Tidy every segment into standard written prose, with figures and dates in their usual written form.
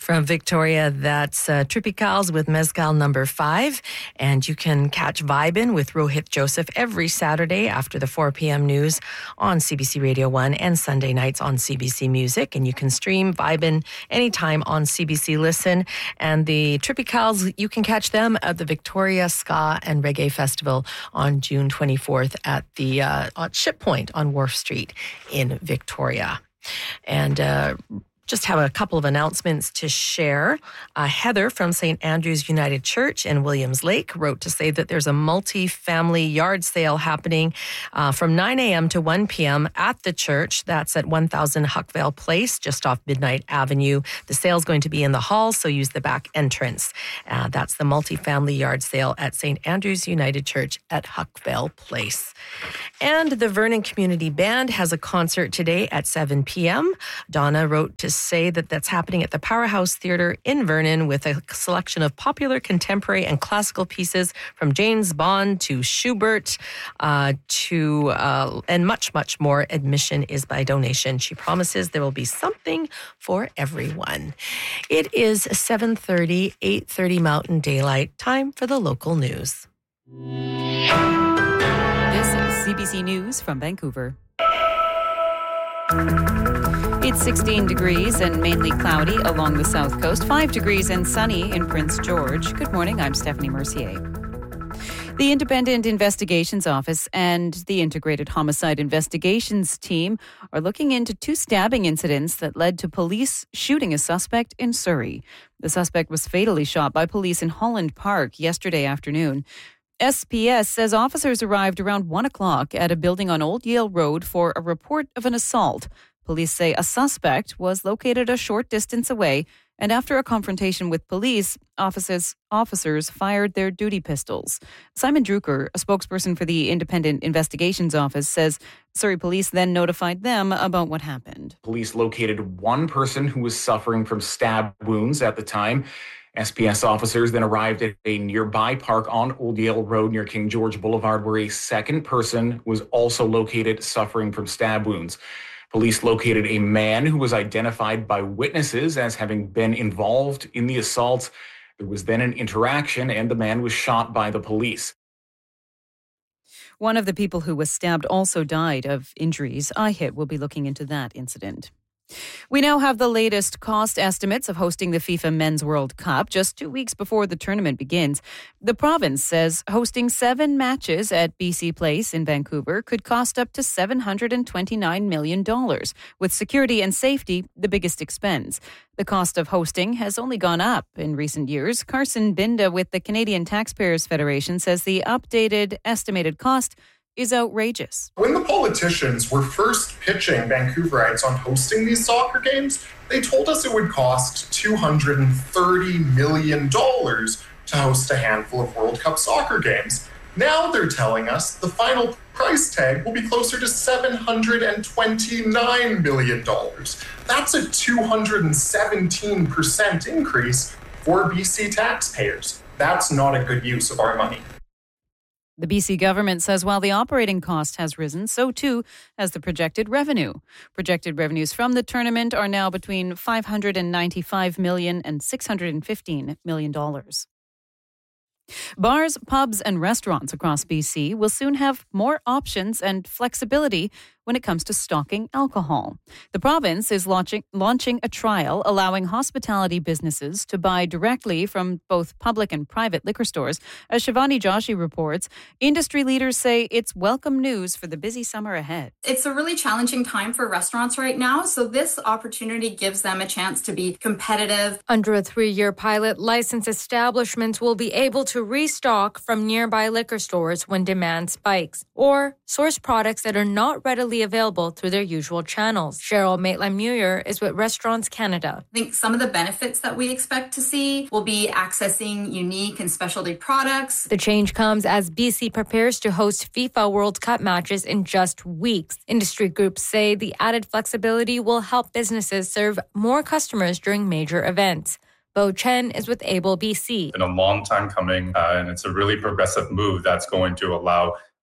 From Victoria, that's Tropicals with Mezcal number 5. And you can catch Vibin' with Rohit Joseph every Saturday after the 4 p.m. news on CBC Radio 1 and Sunday nights on CBC Music. And you can stream Vibin' anytime on CBC Listen. And the Tropicals, you can catch them at the Victoria Ska and Reggae Festival on June 24th at the Ship Point on Wharf Street in Victoria. And just have a couple of announcements to share. Heather from St. Andrew's United Church in Williams Lake wrote to say that there's a multi-family yard sale happening from 9 a.m. to 1 p.m. at the church. That's at 1000 Huckvale Place, just off Midnight Avenue. The sale's going to be in the hall, so use the back entrance. That's the multi-family yard sale at St. Andrew's United Church at Huckvale Place. And the Vernon Community Band has a concert today at 7 p.m. Donna wrote to say that that's happening at the Powerhouse Theatre in Vernon with a selection of popular contemporary and classical pieces from James Bond to Schubert and much, much more. Admission is by donation. She promises there will be something for everyone. It is 7:30, 8:30 Mountain Daylight. Time for the local news. This is CBC News from Vancouver. It's 16 degrees and mainly cloudy along the south coast, 5 degrees and sunny in Prince George. Good morning, I'm Stephanie Mercier. The Independent Investigations Office and the Integrated Homicide Investigations Team are looking into 2 stabbing incidents that led to police shooting a suspect in Surrey. The suspect was fatally shot by police in Holland Park yesterday afternoon. SPS says officers arrived around 1 o'clock at a building on Old Yale Road for a report of an assault. Police say a suspect was located a short distance away, and after a confrontation with police, officers fired their duty pistols. Simon Drucker, a spokesperson for the Independent Investigations Office, says Surrey police then notified them about what happened. Police located one person who was suffering from stab wounds at the time. SPS officers then arrived at a nearby park on Old Yale Road near King George Boulevard, where a second person was also located suffering from stab wounds. Police located a man who was identified by witnesses as having been involved in the assault. There was then an interaction, and the man was shot by the police. One of the people who was stabbed also died of injuries. IHIT will be looking into that incident. We now have the latest cost estimates of hosting the FIFA Men's World Cup just 2 weeks before the tournament begins. The province says hosting 7 matches at BC Place in Vancouver could cost up to $729 million, with security and safety the biggest expense. The cost of hosting has only gone up in recent years. Carson Binda with the Canadian Taxpayers Federation says the updated estimated cost is outrageous. When the politicians were first pitching Vancouverites on hosting these soccer games, they told us it would cost $230 million to host a handful of World Cup soccer games. Now they're telling us the final price tag will be closer to $729 million. That's a 217% increase for BC taxpayers. That's not a good use of our money. The BC government says while the operating cost has risen, so too has the projected revenue. Projected revenues from the tournament are now between $595 million and $615 million. Bars, pubs, and restaurants across BC will soon have more options and flexibility when it comes to stocking alcohol. The province is launching a trial allowing hospitality businesses to buy directly from both public and private liquor stores. As Shivani Joshi reports, industry leaders say it's welcome news for the busy summer ahead. It's a really challenging time for restaurants right now, so this opportunity gives them a chance to be competitive. Under a 3-year pilot, licensed establishments will be able to restock from nearby liquor stores when demand spikes, or source products that are not readily available through their usual channels. Cheryl Maitland-Muir is with Restaurants Canada. I think some of the benefits that we expect to see will be accessing unique and specialty products. The change comes as BC prepares to host FIFA World Cup matches in just weeks. Industry groups say the added flexibility will help businesses serve more customers during major events. Bo Chen is with Able BC. It's been a long time coming, and it's a really progressive move that's going to allow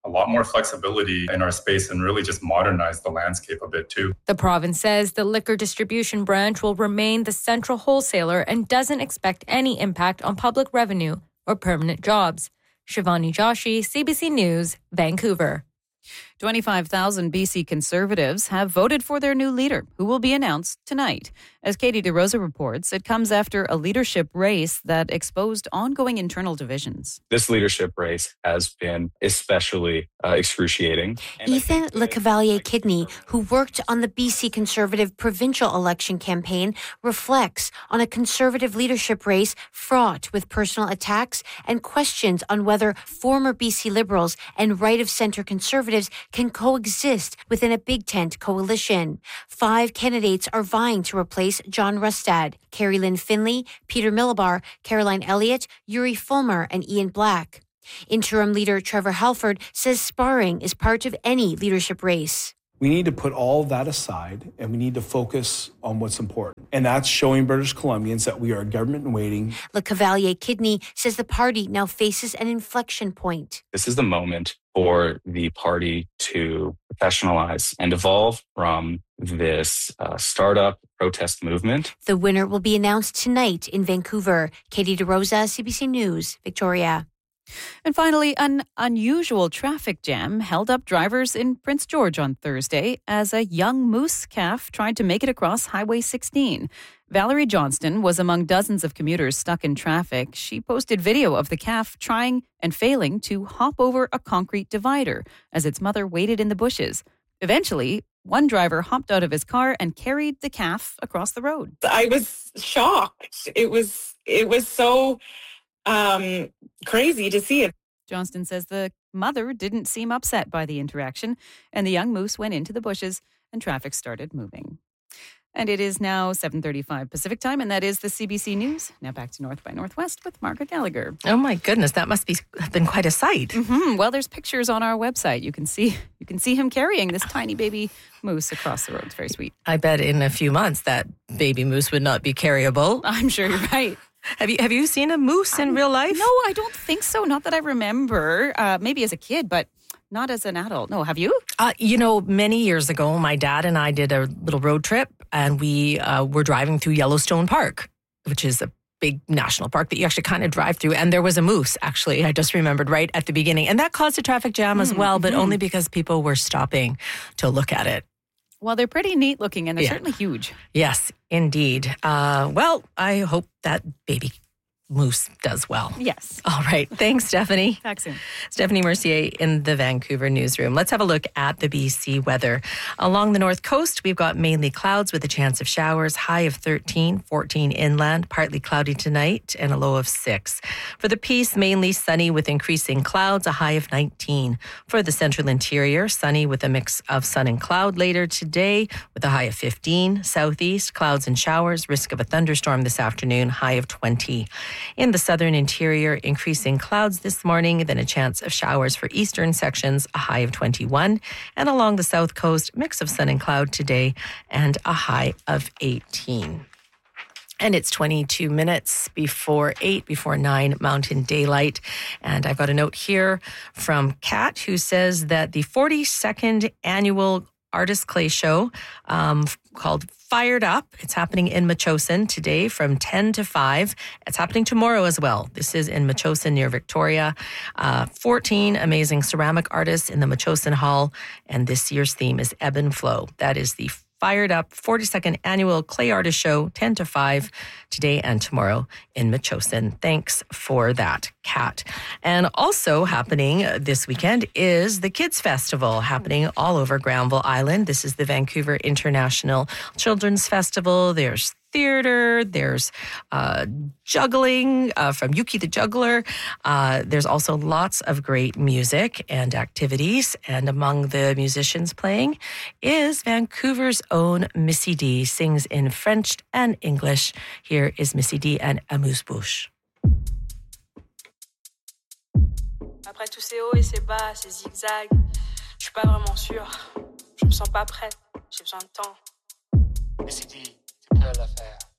a lot more flexibility in our space and really just modernize the landscape a bit too. The province says the liquor distribution branch will remain the central wholesaler and doesn't expect any impact on public revenue or permanent jobs. Shivani Joshi, CBC News, Vancouver. 25,000 BC Conservatives have voted for their new leader, who will be announced tonight. As Katie DeRosa reports, it comes after a leadership race that exposed ongoing internal divisions. This leadership race has been especially excruciating. Ethan LeCavalier-Kidney, who worked on the BC Conservative provincial election campaign, reflects on a Conservative leadership race fraught with personal attacks and questions on whether former BC Liberals and right-of-centre Conservatives can coexist within a big tent coalition. 5 candidates are vying to replace John Rustad, Carrie Lynn Finley, Peter Millibar, Caroline Elliott, Yuri Fulmer, and Ian Black. Interim leader Trevor Halford says sparring is part of any leadership race. We need to put all of that aside and we need to focus on what's important. And that's showing British Columbians that we are a government in waiting. LeCavalier-Kidney says the party now faces an inflection point. This is the moment for the party to professionalize and evolve from this startup protest movement. The winner will be announced tonight in Vancouver. Katie DeRosa, CBC News, Victoria. And finally, an unusual traffic jam held up drivers in Prince George on Thursday as a young moose calf tried to make it across Highway 16. Valerie Johnston was among dozens of commuters stuck in traffic. She posted video of the calf trying and failing to hop over a concrete divider as its mother waited in the bushes. Eventually, one driver hopped out of his car and carried the calf across the road. I was shocked. It was so crazy to see it. Johnston says the mother didn't seem upset by the interaction, and the young moose went into the bushes and traffic started moving. And it is now 7:35 Pacific time, and that is the CBC News. Now back to North by Northwest with Margaret Gallagher. Oh my goodness, that must have been quite a sight. Mm-hmm. Well, there's pictures on our website. You can see him carrying this tiny baby moose across the road. It's very sweet. I bet in a few months that baby moose would not be carryable. I'm sure you're right. Have you seen a moose in real life? No, I don't think so. Not that I remember. Maybe as a kid, but not as an adult. No, have you? Many years ago, my dad and I did a little road trip, and we were driving through Yellowstone Park, which is a big national park that you actually kind of drive through. And there was a moose, actually. I just remembered right at the beginning. And that caused a traffic jam as well, but only because people were stopping to look at it. Well, they're pretty neat looking, and they're certainly huge. Yes, indeed. Well, I hope that baby moose does well. Yes. All right. Thanks, Stephanie. Back soon. Stephanie Mercier in the Vancouver newsroom. Let's have a look at the BC weather. Along the north coast, we've got mainly clouds with a chance of showers, high of 13, 14 inland, partly cloudy tonight, and a low of 6. For the Peace, mainly sunny with increasing clouds, a high of 19. For the central interior, sunny with a mix of sun and cloud later today, with a high of 15. Southeast, clouds and showers, risk of a thunderstorm this afternoon, high of 20. In the southern interior, increasing clouds this morning, then a chance of showers for eastern sections, a high of 21. And along the south coast, mix of sun and cloud today, and a high of 18. And it's 22 minutes before 8, before 9 Mountain Daylight. And I've got a note here from Kat, who says that the 42nd annual Artist Clay Show called Fired Up. It's happening in Metchosin today from 10 to 5. It's happening tomorrow as well. This is in Metchosin near Victoria. 14 amazing ceramic artists in the Metchosin Hall. And this year's theme is Ebb and Flow. That is the Fired Up 42nd Annual Clay Artist Show, 10 to 5, today and tomorrow in Metchosin. Thanks for that, Kat. And also happening this weekend is the Kids Festival, happening all over Granville Island. This is the Vancouver International Children's Festival. There's theater, there's juggling from Yuki the Juggler. There's also lots of great music and activities. And among the musicians playing is Vancouver's own Missy D, sings in French and English. Here is Missy D and Amuse-Bouche. Après tous ces hauts et ces bas, ces zigzags, je suis pas vraiment sûre. Je me sens pas prête, j'ai besoin de temps. Missy D, c'est que l'affaire.